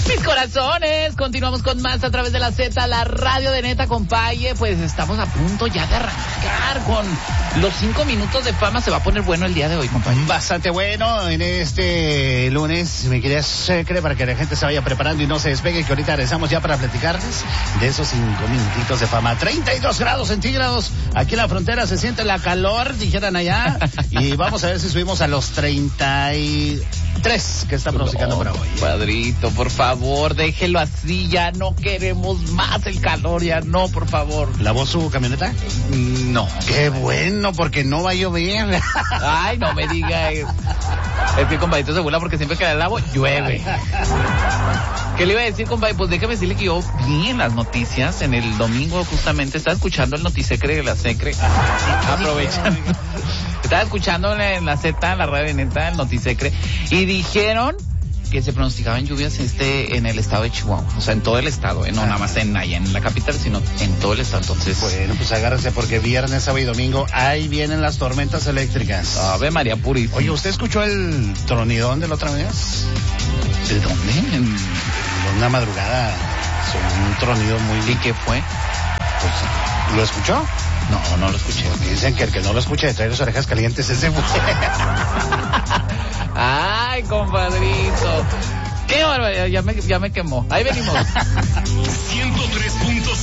Mis corazones, continuamos con más a través de la Z, la radio de Neta, compaye. Pues estamos a punto ya de arrancar con los 5 minutos de fama. Se va a poner bueno el día de hoy, compaye. Bastante bueno en este lunes, mi querida Secre, para que la gente se vaya preparando y no se despegue, que ahorita regresamos ya para platicarles de esos 5 minutitos de fama. 32 grados centígrados, aquí en la frontera se siente la calor, dijeran allá, y vamos a ver si subimos a los 33 que está pronosticando para hoy. Padrito, por favor, déjelo así, ya no queremos más el calor, ya no, por favor. ¿Lavó su camioneta? No. Qué bueno, porque no va a llover. Ay, no me diga eso. Es que compadrito se burla porque siempre que la lavo, llueve. ¿Qué le iba a decir, compadre? Pues déjame decirle que yo vi en las noticias, en el domingo justamente, estaba escuchando el Notisecre de la Secre, aprovechando. Estaba escuchando en la Z, la radio de Neta, el Notisecre, y dijeron que se pronosticaban lluvias en el estado de Chihuahua, o sea, en todo el estado, no nada más en la capital, sino en todo el estado. Entonces, bueno, pues agárrense porque viernes, sábado y domingo ahí vienen las tormentas eléctricas. Ave María Purísima. Oye, ¿usted escuchó el tronidón de la otra vez? ¿De dónde? En una madrugada, un tronido muy... ¿Y qué fue? Pues, ¿lo escuchó? No lo escuché. Porque dicen que el que no lo escucha de traer las orejas calientes es de mujer. Ay, compadrito. Qué barbaridad, ya me quemó. Ahí venimos. 103.5